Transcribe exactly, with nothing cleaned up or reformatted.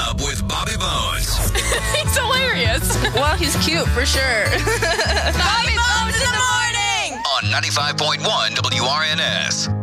Up with Bobby Bones. He's hilarious. Well, he's cute for sure. Bobby Bones in the morning. On ninety-five point one W R N S.